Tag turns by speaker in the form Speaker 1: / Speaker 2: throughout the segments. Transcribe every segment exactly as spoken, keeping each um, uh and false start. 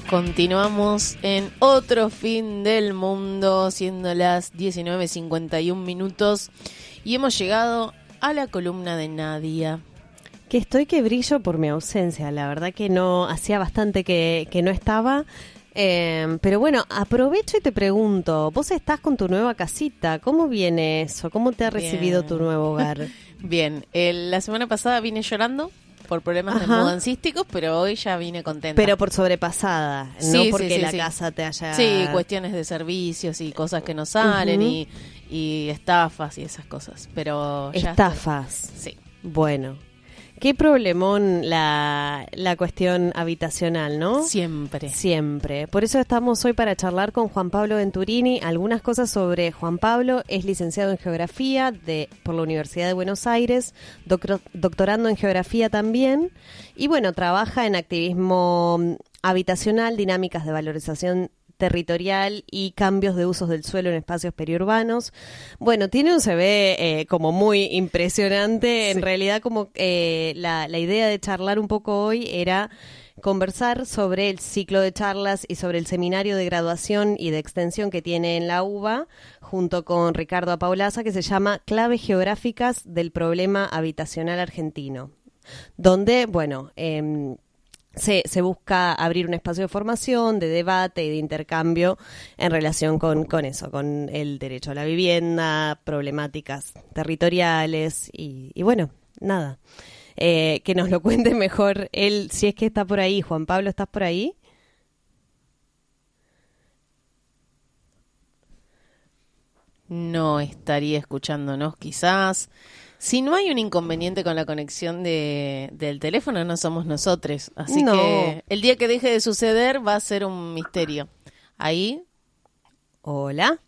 Speaker 1: Continuamos en otro fin del mundo, siendo las diecinueve cincuenta y un minutos, y hemos llegado a la columna de Nadia.
Speaker 2: Que estoy que brillo por mi ausencia, la verdad que no, hacía bastante que, que no estaba, eh, pero bueno, aprovecho y te pregunto, vos estás con tu nueva casita, ¿cómo viene eso? ¿Cómo te ha recibido
Speaker 1: Bien.
Speaker 2: tu nuevo hogar?
Speaker 1: Bien, el, la semana pasada vine llorando por problemas
Speaker 2: Ajá.
Speaker 1: de mudancísticos, pero hoy ya vine contenta.
Speaker 2: Pero por sobrepasada, no
Speaker 1: Sí,
Speaker 2: porque
Speaker 1: sí, sí,
Speaker 2: la
Speaker 1: sí.
Speaker 2: casa te haya...
Speaker 1: Sí, cuestiones de servicios y cosas que no salen,
Speaker 2: Uh-huh.
Speaker 1: y, y estafas y esas cosas, pero ya
Speaker 2: Estafas.
Speaker 1: estoy. Sí.
Speaker 2: Bueno, qué problemón la, la cuestión habitacional, ¿no?
Speaker 1: Siempre.
Speaker 2: Siempre. Por eso estamos hoy para charlar con Juan Pablo Venturini algunas cosas sobre Juan Pablo. Es licenciado en Geografía de, por la Universidad de Buenos Aires, doctor, doctorando en Geografía también. Y bueno, trabaja en activismo habitacional, dinámicas de valorización territorial y cambios de usos del suelo en espacios periurbanos. Bueno, tiene un C V eh, como muy impresionante.
Speaker 1: Sí.
Speaker 2: En realidad, como eh, la, la idea de charlar un poco hoy era conversar sobre el ciclo de charlas y sobre el seminario de graduación y de extensión que tiene en la U B A, junto con Ricardo Apaulaza, que se llama Claves Geográficas del Problema Habitacional Argentino, donde, bueno, eh, Se, se busca abrir un espacio de formación, de debate y de intercambio en relación con, con eso, con el derecho a la vivienda, problemáticas territoriales y, y bueno, nada, eh, que nos lo cuente mejor él, si es que está por ahí. Juan Pablo, ¿estás por ahí?
Speaker 1: No estaría escuchándonos quizás. Si no hay un inconveniente con la conexión de, del teléfono, no somos nosotros. Así
Speaker 2: No.
Speaker 1: que el día que deje de suceder va a ser un misterio. Ahí.
Speaker 2: Hola.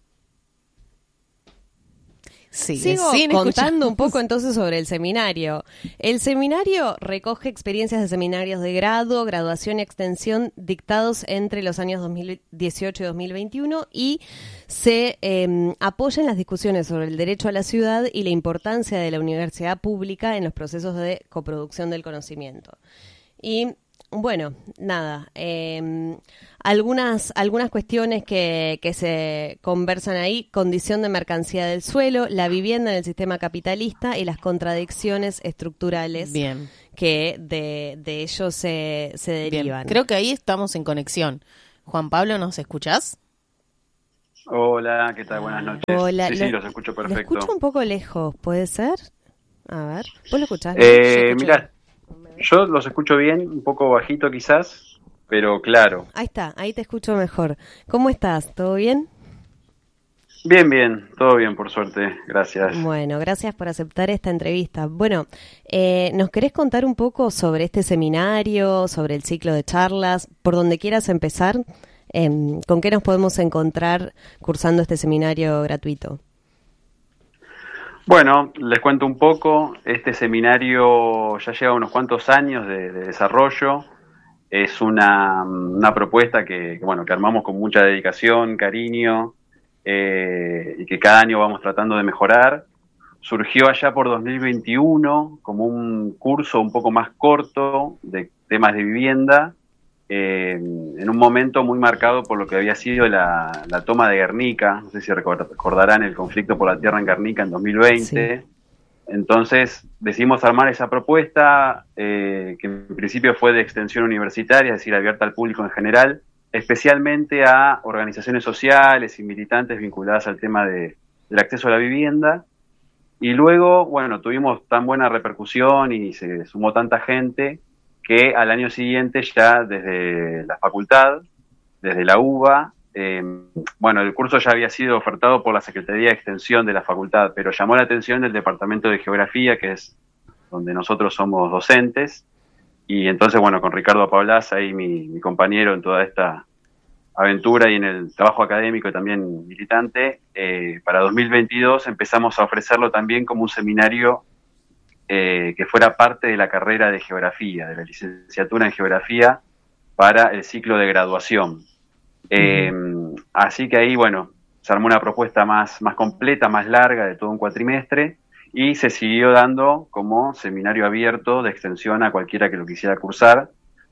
Speaker 1: Sigue,
Speaker 2: Sigo
Speaker 1: sin
Speaker 2: contando
Speaker 1: escuchar.
Speaker 2: un poco entonces sobre el seminario. El seminario recoge experiencias de seminarios de grado, graduación y extensión dictados entre los años dos mil dieciocho y dos mil veintiuno y se eh, apoya en las discusiones sobre el derecho a la ciudad y la importancia de la universidad pública en los procesos de coproducción del conocimiento. Y bueno, nada, eh, algunas, algunas cuestiones que, que se conversan ahí: condición de mercancía del suelo, la vivienda en el sistema capitalista y las contradicciones estructurales
Speaker 1: Bien.
Speaker 2: que de, de ello se, se derivan.
Speaker 1: Bien. Creo que ahí estamos en conexión. Juan Pablo, ¿nos escuchás?
Speaker 3: Hola, ¿qué tal? Buenas noches.
Speaker 2: Hola,
Speaker 3: sí,
Speaker 2: lo-
Speaker 3: sí, los escucho perfecto.
Speaker 2: Lo escucho un poco lejos, ¿puede ser? A ver, ¿vos lo escuchás?
Speaker 3: Eh,
Speaker 1: Yo escucho
Speaker 3: mirá, yo los escucho bien, un poco bajito quizás, pero claro.
Speaker 2: Ahí está, ahí te escucho mejor. ¿Cómo estás? ¿Todo bien?
Speaker 3: Bien, bien, todo bien por suerte, gracias.
Speaker 2: Bueno, gracias por aceptar esta entrevista. Bueno, eh, ¿nos querés contar un poco sobre este seminario, sobre el ciclo de charlas, por donde quieras empezar? Eh, ¿Con qué nos podemos encontrar cursando este seminario gratuito?
Speaker 3: Bueno, les cuento un poco. Este seminario ya lleva unos cuantos años de, de desarrollo. Es una, una propuesta que, que, bueno, que armamos con mucha dedicación, cariño, eh, y que cada año vamos tratando de mejorar. Surgió allá por dos mil veintiuno como un curso un poco más corto de temas de vivienda, eh, en un momento muy marcado por lo que había sido la, la toma de Guernica. No sé si recordarán el conflicto por la tierra en Guernica en dos mil veinte. Sí. Entonces decidimos armar esa propuesta, eh, que en principio fue de extensión universitaria, es decir, abierta al público en general, especialmente a organizaciones sociales y militantes vinculadas al tema de, del acceso a la vivienda. Y luego, bueno, tuvimos tan buena repercusión y se sumó tanta gente que al año siguiente ya desde la facultad, desde la U B A, eh, bueno, el curso ya había sido ofertado por la Secretaría de Extensión de la facultad, pero llamó la atención del Departamento de Geografía, que es donde nosotros somos docentes, y entonces, bueno, con Ricardo Apaulaza, ahí mi, mi compañero en toda esta aventura y en el trabajo académico y también militante, eh, para dos mil veintidós empezamos a ofrecerlo también como un seminario eh, que fuera parte de la carrera de Geografía, de la licenciatura en Geografía para el ciclo de graduación. Eh, uh-huh. Así que ahí, bueno, se armó una propuesta más, más completa, más larga, de todo un cuatrimestre, y se siguió dando como seminario abierto de extensión a cualquiera que lo quisiera cursar,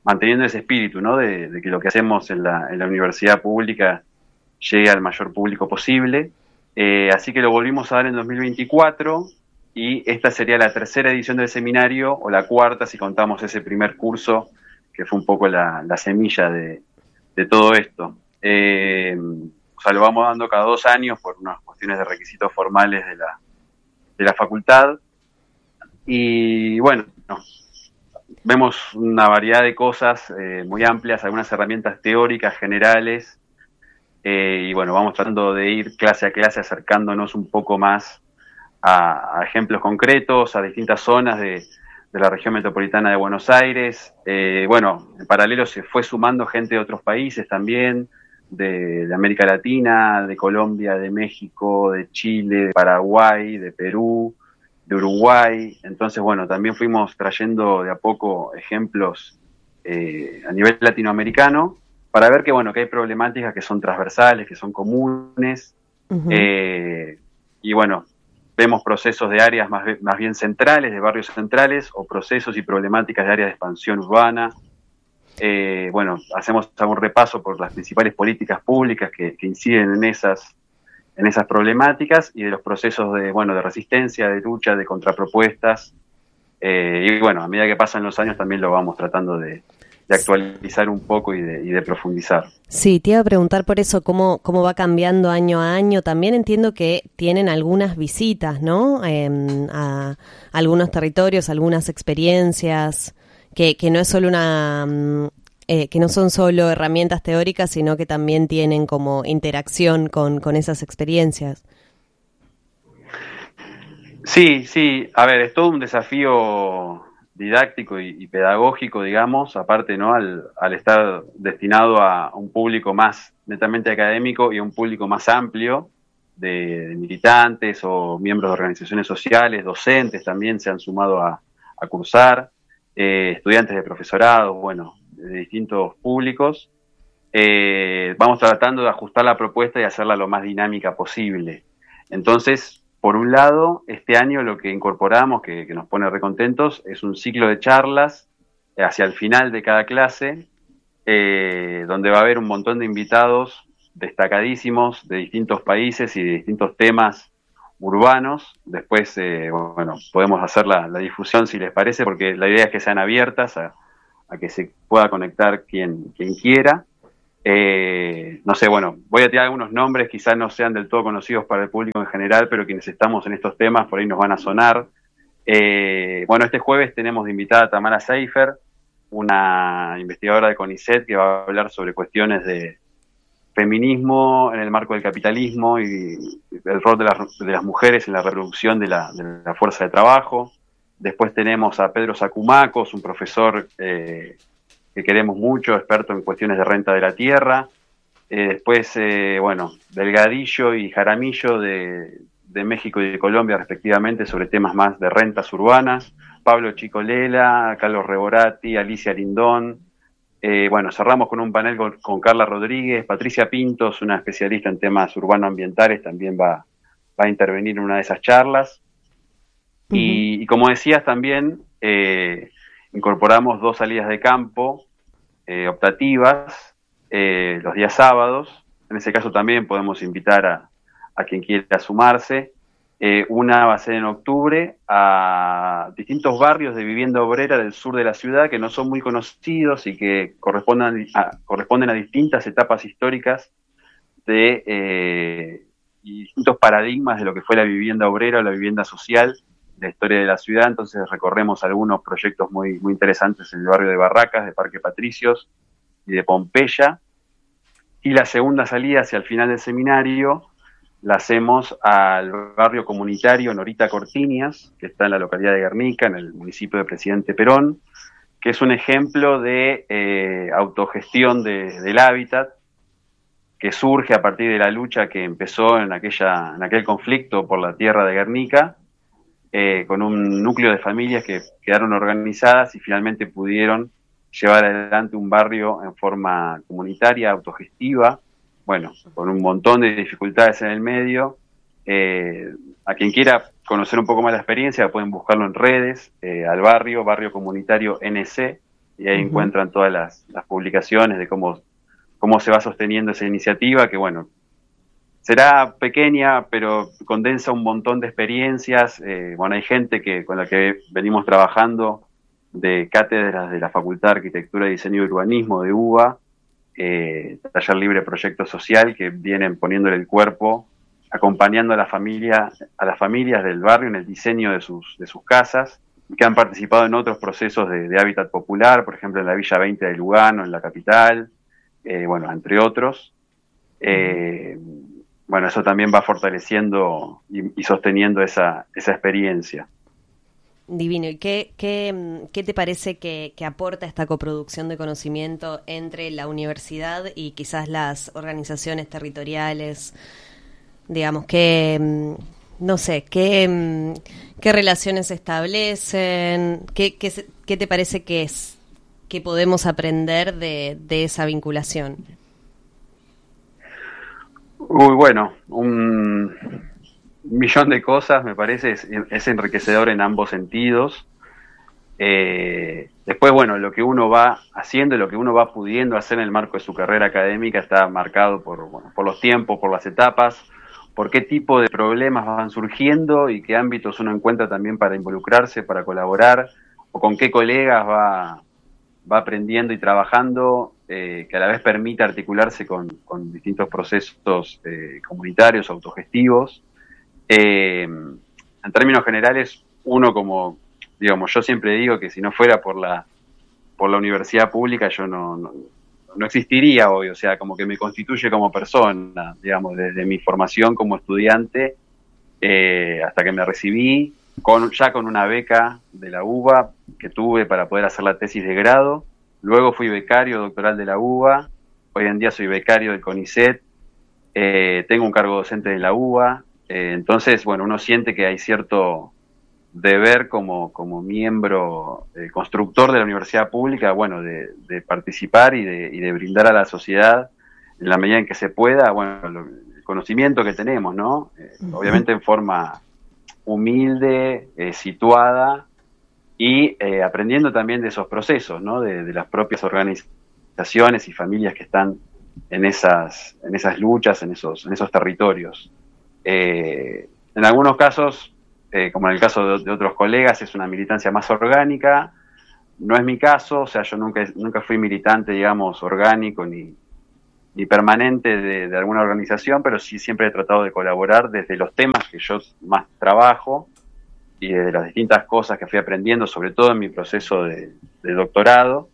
Speaker 3: manteniendo ese espíritu, ¿no? De, de que lo que hacemos en la, en la universidad pública llegue al mayor público posible. Eh, así que lo volvimos a dar en dos mil veinticuatro y esta sería la tercera edición del seminario, o la cuarta si contamos ese primer curso, que fue un poco la, la semilla de, de todo esto. Eh, o sea, lo vamos dando cada dos años por unas cuestiones de requisitos formales de la, de la facultad. Y bueno, no, vemos una variedad de cosas eh, muy amplias, algunas herramientas teóricas generales, eh, y bueno, vamos tratando de ir clase a clase acercándonos un poco más a, a ejemplos concretos, a distintas zonas de, de la región metropolitana de Buenos Aires. Eh, bueno, en paralelo se fue sumando gente de otros países también, de, de América Latina, de Colombia, de México, de Chile, de Paraguay, de Perú, de Uruguay. Entonces, bueno, también fuimos trayendo de a poco ejemplos eh, a nivel latinoamericano para ver que, bueno, que hay problemáticas que son transversales, que son comunes. Uh-huh. eh, y bueno, vemos procesos de áreas más, más bien centrales, de barrios centrales, o procesos y problemáticas de áreas de expansión urbana. Eh, bueno, hacemos algún repaso por las principales políticas públicas que, que inciden en esas en esas problemáticas y de los procesos de, bueno, de resistencia, de lucha, de contrapropuestas. Eh, y bueno, a medida que pasan los años también lo vamos tratando de, de actualizar un poco y de, y de profundizar.
Speaker 2: Sí, te iba a preguntar por eso, cómo, cómo va cambiando año a año. También entiendo que tienen algunas visitas, ¿no? Eh, a algunos territorios, algunas experiencias, que, que no es solo una... Eh, que no son solo herramientas teóricas, sino que también tienen como interacción con, con esas experiencias.
Speaker 3: Sí, sí, a ver, es todo un desafío didáctico y, y pedagógico, digamos, aparte, ¿no? Al, al estar destinado a un público más netamente académico y a un público más amplio de, de militantes o miembros de organizaciones sociales, docentes también se han sumado a, a cursar, eh, estudiantes de profesorado, bueno, de distintos públicos. Eh, vamos tratando de ajustar la propuesta y hacerla lo más dinámica posible. Entonces, por un lado, este año lo que incorporamos, que, que nos pone recontentos, es un ciclo de charlas hacia el final de cada clase, eh, donde va a haber un montón de invitados destacadísimos de distintos países y de distintos temas urbanos. Después, eh, bueno, podemos hacer la, la difusión si les parece, porque la idea es que sean abiertas a a que se pueda conectar quien, quien quiera. Eh, no sé, bueno, voy a tirar algunos nombres, quizás no sean del todo conocidos para el público en general, pero quienes estamos en estos temas por ahí nos van a sonar. Eh, bueno, este jueves tenemos de invitada a Tamara Seifer, una investigadora de CONICET que va a hablar sobre cuestiones de feminismo en el marco del capitalismo y el rol de las, de las mujeres en la reproducción de la, de la fuerza de trabajo. Después tenemos a Pedro Sacumacos, un profesor eh, que queremos mucho, experto en cuestiones de renta de la tierra. Eh, después, eh, bueno, Delgadillo y Jaramillo de, de México y de Colombia, respectivamente, sobre temas más de rentas urbanas. Pablo Chicolela, Carlos Reborati, Alicia Lindón. Eh, bueno, cerramos con un panel con, con Carla Rodríguez. Patricia Pintos, una especialista en temas urbano-ambientales, también va, va a intervenir en una de esas charlas. Y, y como decías también, eh, incorporamos dos salidas de campo eh, optativas eh, los días sábados. En ese caso también podemos invitar a, a quien quiera sumarse. Eh, una va a ser en octubre a distintos barrios de vivienda obrera del sur de la ciudad que no son muy conocidos y que corresponden a, corresponden a distintas etapas históricas de eh, y distintos paradigmas de lo que fue la vivienda obrera o la vivienda social, la historia de la ciudad. Entonces recorremos algunos proyectos muy, muy interesantes en el barrio de Barracas, de Parque Patricios y de Pompeya. Y la segunda salida hacia el final del seminario la hacemos al barrio comunitario Norita Cortiñas, que está en la localidad de Guernica, en el municipio de Presidente Perón, que es un ejemplo de eh, autogestión de, del hábitat, que surge a partir de la lucha que empezó en, aquella, en aquel conflicto por la tierra de Guernica, Eh, con un núcleo de familias que quedaron organizadas y finalmente pudieron llevar adelante un barrio en forma comunitaria, autogestiva, bueno, con un montón de dificultades en el medio. Eh, a quien quiera conocer un poco más la experiencia, pueden buscarlo en redes, eh, al barrio, Barrio Comunitario N C, y ahí uh-huh. encuentran todas las, las publicaciones de cómo, cómo se va sosteniendo esa iniciativa, que bueno, será pequeña, pero condensa un montón de experiencias. Eh, bueno, hay gente que con la que venimos trabajando de cátedras de la Facultad de Arquitectura, Diseño y Urbanismo de U B A, eh, Taller Libre Proyecto Social, que vienen poniéndole el cuerpo, acompañando a la familia, a las familias del barrio en el diseño de sus, de sus casas, y que han participado en otros procesos de, de hábitat popular, por ejemplo en la Villa veinte de Lugano, en la capital, eh, bueno, entre otros. Eh, bueno, eso también va fortaleciendo y, y sosteniendo esa, esa experiencia.
Speaker 2: Divino. ¿Y qué, qué, qué te parece que, que aporta esta coproducción de conocimiento entre la universidad y quizás las organizaciones territoriales? Digamos, que, no sé, qué, qué relaciones se establecen, qué, qué, qué te parece que es, que podemos aprender de, de esa vinculación.
Speaker 3: Uy, bueno, un millón de cosas, me parece, es, es enriquecedor en ambos sentidos. Eh, después, bueno, lo que uno va haciendo y lo que uno va pudiendo hacer en el marco de su carrera académica está marcado por, bueno, por los tiempos, por las etapas, por qué tipo de problemas van surgiendo y qué ámbitos uno encuentra también para involucrarse, para colaborar, o con qué colegas va, va aprendiendo y trabajando, eh, que a la vez permite articularse con, con distintos procesos eh, comunitarios, autogestivos. Eh, en términos generales, uno como, digamos, yo siempre digo que si no fuera por la, por la universidad pública, yo no, no no existiría hoy, o sea, como que me constituye como persona, digamos, desde mi formación como estudiante eh, hasta que me recibí, con, ya con una beca de la U B A que tuve para poder hacer la tesis de grado, luego fui becario doctoral de la U B A, hoy en día soy becario del CONICET, eh, tengo un cargo docente de la U B A, eh, entonces, bueno, uno siente que hay cierto deber como, como miembro eh, constructor de la universidad pública, bueno, de, de participar y de, y de brindar a la sociedad en la medida en que se pueda, bueno, lo, el conocimiento que tenemos, ¿no? Eh, uh-huh. Obviamente en forma humilde, eh, situada y eh, aprendiendo también de esos procesos, ¿no? De, de las propias organizaciones y familias que están en esas, en esas luchas, en esos, en esos territorios. Eh, en algunos casos, Eh, como en el caso de, de otros colegas, es una militancia más orgánica. No es mi caso, o sea, yo nunca, nunca fui militante, digamos, orgánico ni, ni permanente de, de alguna organización, pero sí siempre he tratado de colaborar desde los temas que yo más trabajo y de las distintas cosas que fui aprendiendo, sobre todo en mi proceso de, de doctorado,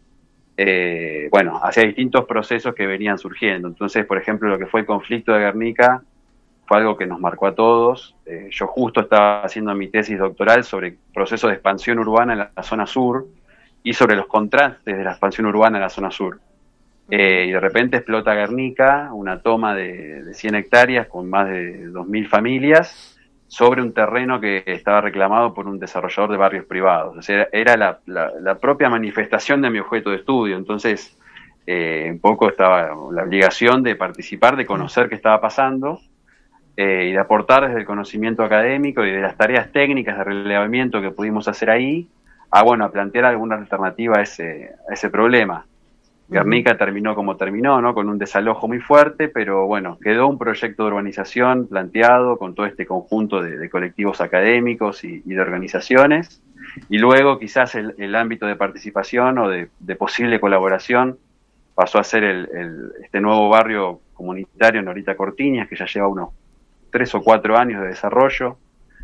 Speaker 3: eh, bueno, hacia distintos procesos que venían surgiendo. Entonces, por ejemplo, lo que fue el conflicto de Guernica fue algo que nos marcó a todos. Eh, yo justo estaba haciendo mi tesis doctoral sobre procesos de expansión urbana en la zona sur y sobre los contrastes de la expansión urbana en la zona sur. Eh, y de repente explota Guernica, una toma de, de cien hectáreas con más de dos mil familias sobre un terreno que estaba reclamado por un desarrollador de barrios privados. O sea, era la, la, la propia manifestación de mi objeto de estudio. Entonces, eh, un poco estaba la obligación de participar, de conocer qué estaba pasando, Eh, y de aportar desde el conocimiento académico y de las tareas técnicas de relevamiento que pudimos hacer ahí, a bueno, a plantear alguna alternativa a ese, a ese problema. Uh-huh. Guernica terminó como terminó, ¿no? Con un desalojo muy fuerte, pero bueno, quedó un proyecto de urbanización planteado con todo este conjunto de, de colectivos académicos y, y de organizaciones, y luego quizás el, el ámbito de participación o de, de posible colaboración pasó a ser el, el, este nuevo barrio comunitario Norita Cortiñas, que ya lleva unos tres o cuatro años de desarrollo,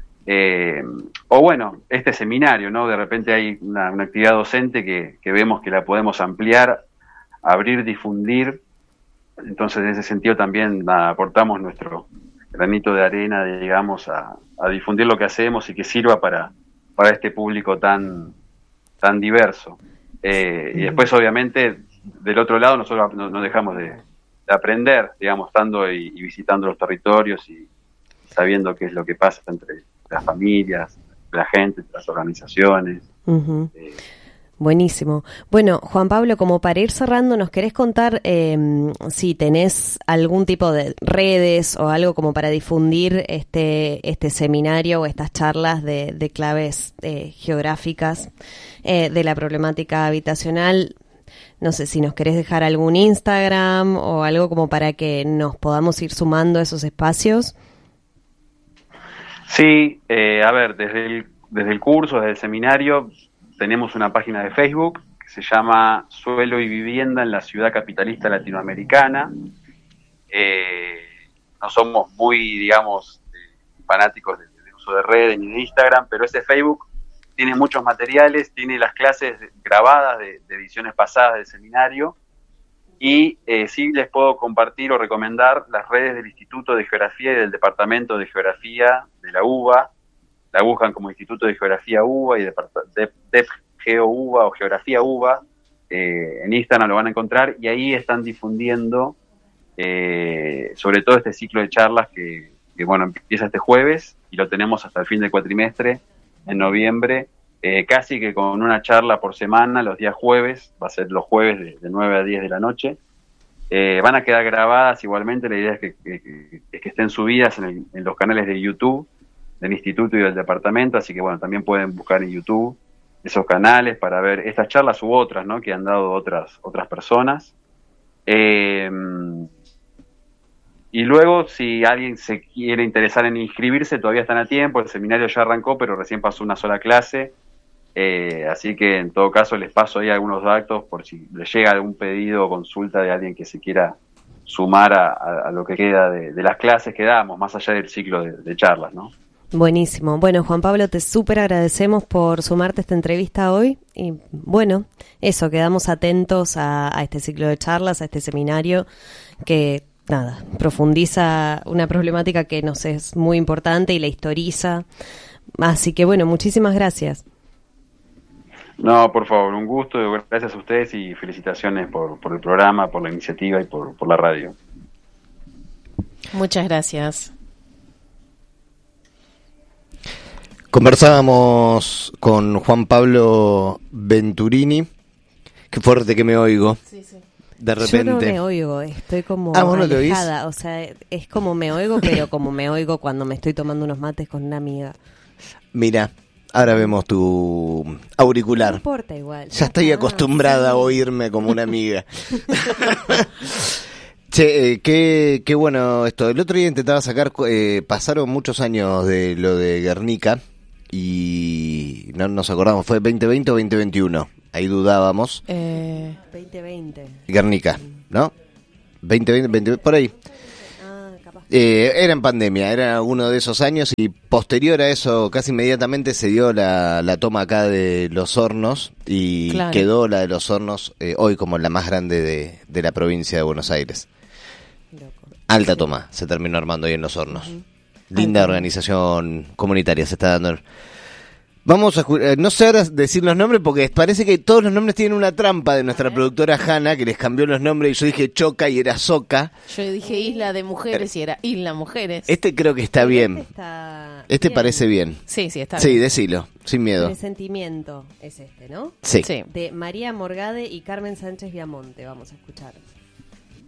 Speaker 3: eh, o bueno, este seminario, ¿no? De repente hay una, una actividad docente que, que vemos que la podemos ampliar, abrir, difundir, entonces en ese sentido también nada, aportamos nuestro granito de arena, digamos, a, a difundir lo que hacemos y que sirva para, para este público tan, tan diverso. Eh, y después, obviamente, del otro lado nosotros no, no dejamos de, de aprender, digamos, estando y, y visitando los territorios y sabiendo qué es lo que pasa entre las familias, la gente, las organizaciones.
Speaker 2: Uh-huh.
Speaker 3: Eh,
Speaker 2: Buenísimo. Bueno, Juan Pablo, como para ir cerrando, ¿nos querés contar eh, si tenés algún tipo de redes o algo como para difundir este este seminario o estas charlas de, de claves eh, geográficas eh, de la problemática habitacional? No sé si nos querés dejar algún Instagram o algo como para que nos podamos ir sumando a esos espacios.
Speaker 3: Sí, eh, a ver, desde el, desde el curso, desde el seminario, tenemos una página de Facebook que se llama Suelo y Vivienda en la Ciudad Capitalista Latinoamericana. Eh, no somos muy, digamos, fanáticos del, del uso de redes ni de Instagram, pero ese Facebook tiene muchos materiales, tiene las clases grabadas de, de ediciones pasadas del seminario, y eh, sí les puedo compartir o recomendar las redes del Instituto de Geografía y del Departamento de Geografía de la U B A. La buscan como Instituto de Geografía U B A y de, de, de Geo U B A o Geografía U B A. Eh, en Instagram lo van a encontrar, y ahí están difundiendo eh, sobre todo este ciclo de charlas que, que bueno, empieza este jueves y lo tenemos hasta el fin del cuatrimestre, en noviembre, eh, casi que con una charla por semana los días jueves, va a ser los jueves de, de nueve a diez de la noche. Eh, van a quedar grabadas igualmente, la idea es que, que, que, que estén subidas en, el, en los canales de YouTube del Instituto y del Departamento, así que bueno, también pueden buscar en YouTube esos canales para ver estas charlas u otras, ¿no?, que han dado otras, otras personas. Eh, y luego, si alguien se quiere interesar en inscribirse, todavía están a tiempo, el seminario ya arrancó, pero recién pasó una sola clase, eh, así que en todo caso les paso ahí algunos datos por si les llega algún pedido o consulta de alguien que se quiera sumar a, a, a lo que queda de, de las clases que damos, más allá del ciclo de, de charlas, ¿no?
Speaker 2: Buenísimo. Bueno, Juan Pablo, te súper agradecemos por sumarte a esta entrevista hoy. Y bueno, eso, quedamos atentos a, a este ciclo de charlas, a este seminario que, nada, profundiza una problemática que nos es muy importante y la historiza. Así que bueno, muchísimas gracias.
Speaker 3: No, por favor, un gusto, gracias a ustedes y felicitaciones por, por el programa, por la iniciativa y por, por la radio.
Speaker 1: Muchas gracias.
Speaker 4: Conversábamos con Juan Pablo Venturini. Qué fuerte que me oigo.
Speaker 1: Sí, sí.
Speaker 4: De repente.
Speaker 2: Yo no me oigo, estoy como
Speaker 4: ah, ¿vos no te oís?
Speaker 2: alejada. O sea, es como me oigo, pero como me oigo cuando me estoy tomando unos mates con una amiga.
Speaker 4: Mira, ahora vemos tu auricular.
Speaker 2: No importa igual.
Speaker 4: Ya estoy acostumbrada sí. a oírme como una amiga. Che, eh, qué, qué bueno esto. El otro día intentaba sacar, eh, pasaron muchos años de lo de Guernica y no nos acordamos, ¿fue veinte veinte o veinte veintiuno? Ahí dudábamos.
Speaker 1: Eh...
Speaker 2: veinte veinte.
Speaker 4: Guernica, ¿no? veinte veinte, veinte, por ahí.
Speaker 2: Ah, capaz.
Speaker 4: Eh, era en pandemia, era uno de esos años y posterior a eso, casi inmediatamente se dio la, la toma acá de Los Hornos y claro. quedó la de Los Hornos eh, hoy como la más grande de, de la provincia de Buenos Aires. Loco. Alta toma, se terminó armando ahí en Los Hornos. Uh-huh. Linda Alta. Organización comunitaria se está dando. Vamos a, no sé ahora decir los nombres porque parece que todos los nombres tienen una trampa de nuestra productora Hanna que les cambió los nombres y yo dije Choca y era Soca.
Speaker 1: Yo dije Isla de Mujeres y era Isla Mujeres.
Speaker 4: Este creo que está bien.
Speaker 2: Este, está
Speaker 4: este
Speaker 2: bien.
Speaker 4: Parece bien.
Speaker 1: Sí, sí, está
Speaker 4: sí,
Speaker 1: bien.
Speaker 4: Sí, decilo, sin miedo.
Speaker 2: El sentimiento es este, ¿no?
Speaker 4: Sí.
Speaker 1: sí.
Speaker 2: De María Morgade y Carmen Sánchez Viamonte, vamos a escuchar.